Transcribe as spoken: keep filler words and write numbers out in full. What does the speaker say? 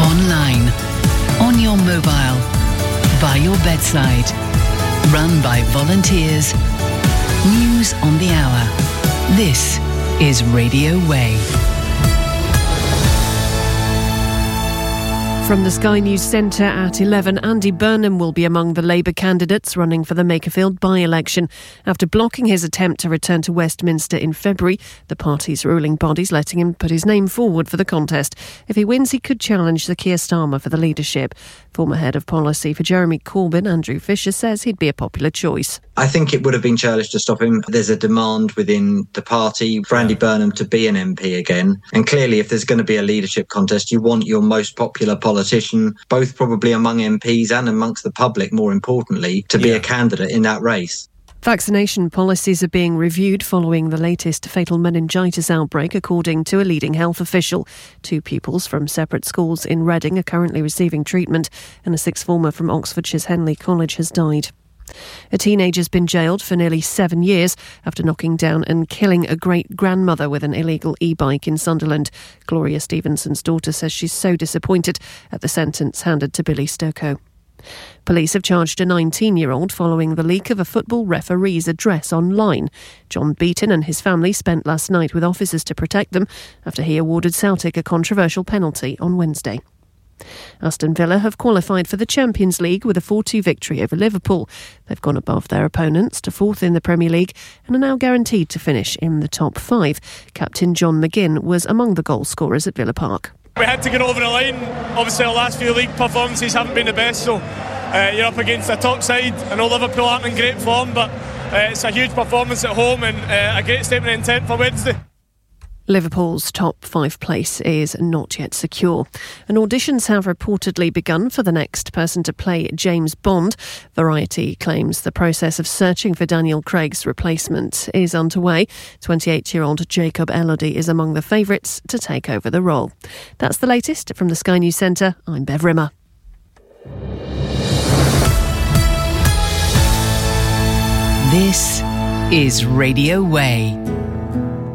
online, on your mobile, by your bedside. Run by volunteers. News on the hour. This is Radio Way. From the Sky News Centre at eleven, Andy Burnham will be among the Labour candidates running for the Makerfield by-election. After blocking his attempt to return to Westminster in February, the party's ruling body's letting him put his name forward for the contest. If he wins, he could challenge the Keir Starmer for the leadership. Former head of policy for Jeremy Corbyn, Andrew Fisher, says he'd be a popular choice. I think it would have been churlish to stop him. There's a demand within the party for Andy Burnham to be an M P again. And clearly, if there's going to be a leadership contest, you want your most popular politician politician, both probably among M Ps and amongst the public, more importantly, to be yeah. a candidate in that race. Vaccination policies are being reviewed following the latest fatal meningitis outbreak, according to a leading health official. Two pupils from separate schools in Reading are currently receiving treatment, and a sixth former from Oxfordshire's Henley College has died. A teenager's been jailed for nearly seven years after knocking down and killing a great-grandmother with an illegal e-bike in Sunderland. Gloria Stevenson's daughter says she's so disappointed at the sentence handed to Billy Stokoe. Police have charged a nineteen-year-old following the leak of a football referee's address online. John Beaton and his family spent last night with officers to protect them after he awarded Celtic a controversial penalty on Wednesday. Aston Villa have qualified for the Champions League with a four two victory over Liverpool. They've gone above their opponents to fourth in the Premier League and are now guaranteed to finish in the top five. Captain John McGinn was among the goal scorers at Villa Park. We had to get over the line. Obviously our last few league performances haven't been the best, so uh, you're up against a top side. I know Liverpool aren't in great form, but uh, it's a huge performance at home and uh, a great statement of intent for Wednesday. Liverpool's top five place is not yet secure. And auditions have reportedly begun for the next person to play James Bond. Variety claims the process of searching for Daniel Craig's replacement is underway. twenty-eight-year-old Jacob Elordi is among the favourites to take over the role. That's the latest from the Sky News Centre. I'm Bev Rimmer. This is Radio Way.